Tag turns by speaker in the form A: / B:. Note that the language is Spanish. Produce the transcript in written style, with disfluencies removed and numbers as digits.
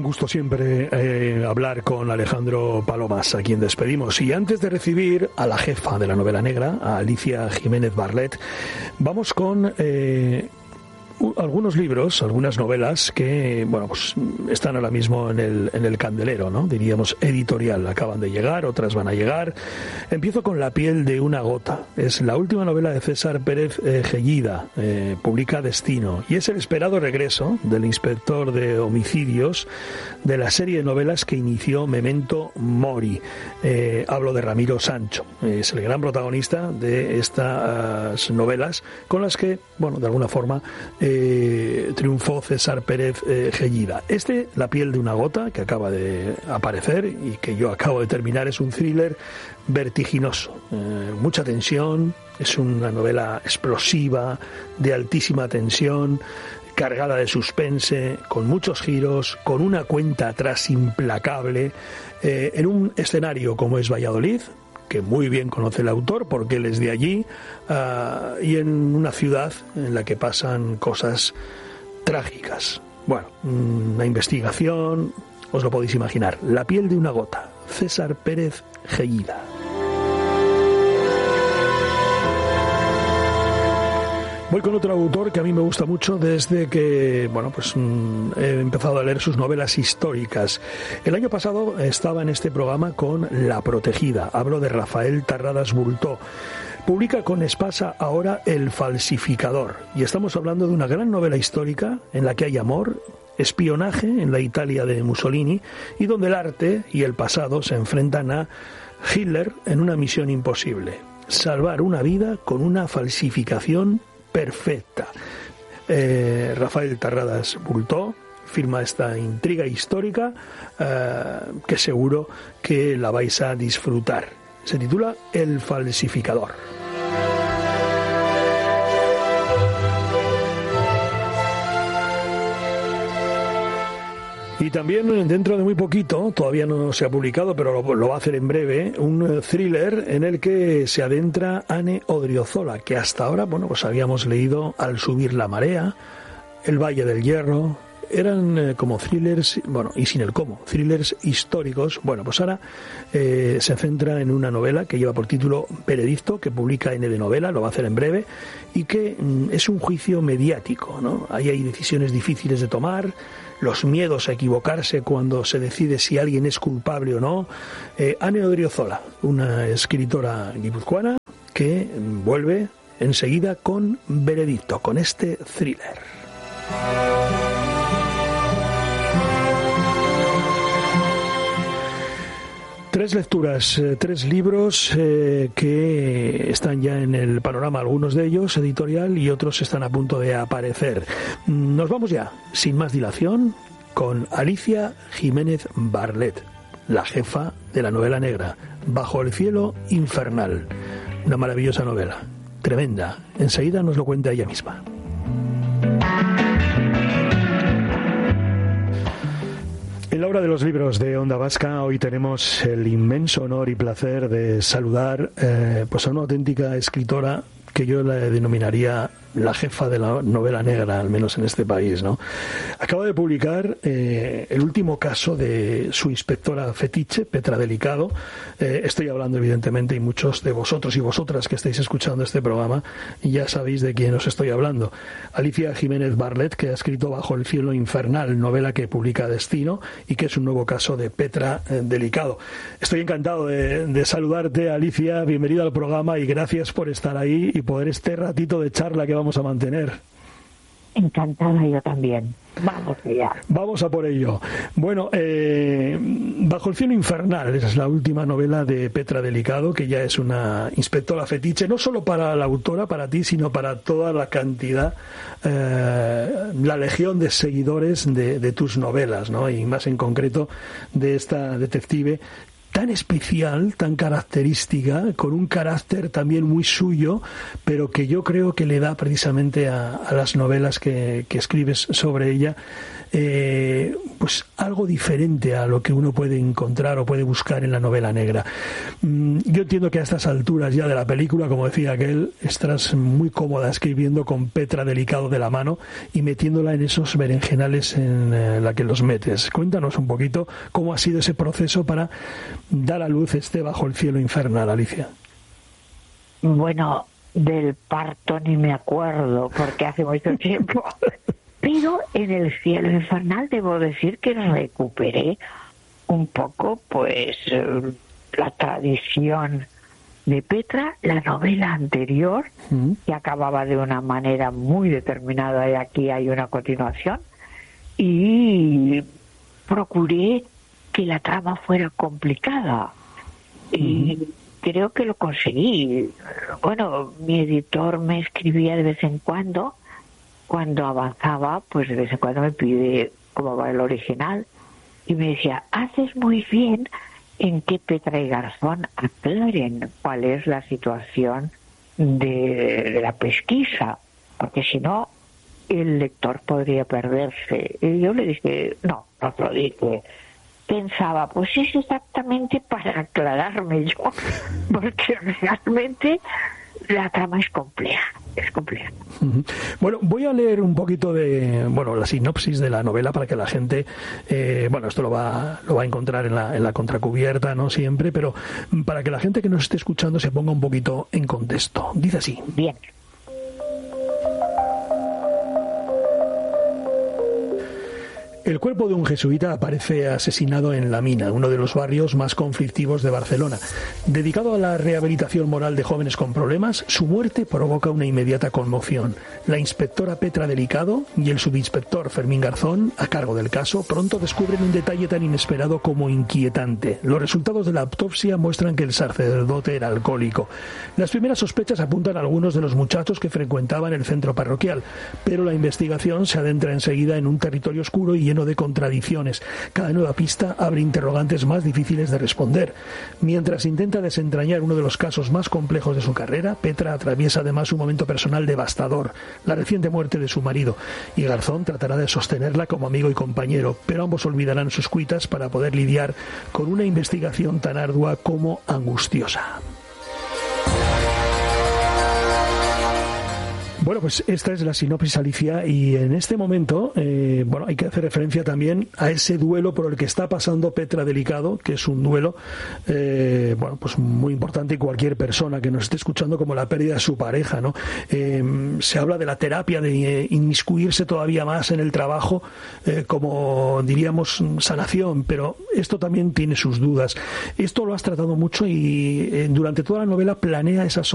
A: gusto siempre hablar con Alejandro Palomas, a quien despedimos. Y antes de recibir a la jefa de la novela negra, a Alicia Jiménez Barlet, vamos con algunos libros, algunas novelas que, bueno, pues están ahora mismo en el candelero, ¿no? Diríamos editorial. Acaban de llegar, otras van a llegar. Empiezo con La piel de una gota. Es la última novela de César Pérez Gellida, publica Destino, y es el esperado regreso del inspector de homicidios de la serie de novelas que inició Memento Mori. Hablo de Ramiro Sancho. Es el gran protagonista de estas novelas con las que, bueno, de alguna forma triunfó César Pérez Gellida. La piel de una gota, que acaba de aparecer y que yo acabo de terminar, es un thriller vertiginoso, mucha tensión, es una novela explosiva, de altísima tensión, cargada de suspense, con muchos giros, con una cuenta atrás implacable, en un escenario como es Valladolid, que muy bien conoce el autor porque él es de allí, y en una ciudad en la que pasan cosas trágicas. Bueno, una investigación, os lo podéis imaginar. La piel de una gota, César Pérez Gellida. Voy con otro autor que a mí me gusta mucho desde que, bueno, pues he empezado a leer sus novelas históricas. El año pasado estaba en este programa con La protegida. Hablo de Rafael Tarradas Bultó. Publica con Espasa ahora El falsificador. Y estamos hablando de una gran novela histórica en la que hay amor, espionaje en la Italia de Mussolini, y donde el arte y el pasado se enfrentan a Hitler en una misión imposible: salvar una vida con una falsificación perfecta. Rafael Tarradas Bultó firma esta intriga histórica que seguro que la vais a disfrutar. Se titula El falsificador. Y también dentro de muy poquito, todavía no se ha publicado, pero lo va a hacer en breve, un thriller en el que se adentra Ane Odriozola, que hasta ahora, bueno, pues habíamos leído Al subir la marea, El valle del hierro. Eran como thrillers, bueno, y sin el cómo, thrillers históricos. Bueno, pues ahora se centra en una novela que lleva por título Veredicto, que publica N de Novela, lo va a hacer en breve, y que es un juicio mediático, ¿no? Ahí hay decisiones difíciles de tomar, los miedos a equivocarse cuando se decide si alguien es culpable o no. Ane Odriozola, una escritora guipuzcoana que vuelve enseguida con Veredicto, con este thriller. Tres lecturas, tres libros que están ya en el panorama, algunos de ellos editorial y otros están a punto de aparecer. Nos vamos ya, sin más dilación, con Alicia Jiménez Barlet, la jefa de la novela negra, Bajo el cielo infernal. Una maravillosa novela, tremenda. Enseguida nos lo cuenta ella misma. En la hora de los libros de Onda Vasca, hoy tenemos el inmenso honor y placer de saludar pues a una auténtica escritora que yo la denominaría la jefa de la novela negra, al menos en este país, ¿no? Acaba de publicar el último caso de su inspectora fetiche, Petra Delicado. Estoy hablando, evidentemente, y muchos de vosotros y vosotras que estáis escuchando este programa ya sabéis de quién os estoy hablando. Alicia Jiménez Barlet, que ha escrito Bajo el cielo infernal, novela que publica Destino y que es un nuevo caso de Petra Delicado. Estoy encantado de saludarte, Alicia. Bienvenida al programa y gracias por estar ahí y poder este ratito de charla que vamos a mantener.
B: Encantada yo también. Vamos allá. Vamos
A: a por ello. Bueno, Bajo el cielo infernal es la última novela de Petra Delicado, que ya es una inspectora fetiche, no solo para la autora, para ti, sino para toda la cantidad, la legión de seguidores de tus novelas, ¿no? Y más en concreto de esta detective tan especial, tan característica, con un carácter también muy suyo, pero que yo creo que le da precisamente a las novelas que escribes sobre ella pues algo diferente a lo que uno puede encontrar o puede buscar en la novela negra. Yo entiendo que a estas alturas ya de la película, como decía aquel, estarás muy cómoda escribiendo con Petra Delicado de la mano y metiéndola en esos berenjenales en la que los metes. Cuéntanos un poquito cómo ha sido ese proceso para dar a luz Bajo el cielo infernal, Alicia.
B: Bueno, del parto ni me acuerdo porque hace mucho tiempo. Pero en el cielo infernal debo decir que recuperé un poco pues la tradición de Petra, la novela anterior, que acababa de una manera muy determinada, y aquí hay una continuación, y procuré que la trama fuera complicada. Y creo que lo conseguí. Bueno, mi editor me escribía de vez en cuando avanzaba, pues de vez en cuando me pide cómo va el original, y me decía, haces muy bien en que Petra y Garzón aclaren cuál es la situación de la pesquisa, porque si no, el lector podría perderse. Y yo le dije, no lo dije. Pensaba, pues es exactamente para aclararme yo, porque realmente la trama es compleja.
A: Bueno, voy a leer un poquito de la sinopsis de la novela para que la gente, esto lo va a encontrar en la contracubierta, no siempre, pero para que la gente que nos esté escuchando se ponga un poquito en contexto. Dice así.
B: Bien.
A: El cuerpo de un jesuita aparece asesinado en La Mina, uno de los barrios más conflictivos de Barcelona. Dedicado a la rehabilitación moral de jóvenes con problemas, su muerte provoca una inmediata conmoción. La inspectora Petra Delicado y el subinspector Fermín Garzón, a cargo del caso, pronto descubren un detalle tan inesperado como inquietante. Los resultados de la autopsia muestran que el sacerdote era alcohólico. Las primeras sospechas apuntan a algunos de los muchachos que frecuentaban el centro parroquial, pero la investigación se adentra enseguida en un territorio oscuro y lleno de contradicciones. Cada nueva pista abre interrogantes más difíciles de responder. Mientras intenta desentrañar uno de los casos más complejos de su carrera, Petra atraviesa además un momento personal devastador, la reciente muerte de su marido, y Garzón tratará de sostenerla como amigo y compañero, pero ambos olvidarán sus cuitas para poder lidiar con una investigación tan ardua como angustiosa. Bueno, pues esta es la sinopsis, Alicia, y en este momento, hay que hacer referencia también a ese duelo por el que está pasando Petra Delicado, que es un duelo, pues muy importante, y cualquier persona que nos esté escuchando, como la pérdida de su pareja, ¿no? Se habla de la terapia, de inmiscuirse todavía más en el trabajo, como diríamos sanación, pero esto también tiene sus dudas. Esto lo has tratado mucho y durante toda la novela planea esas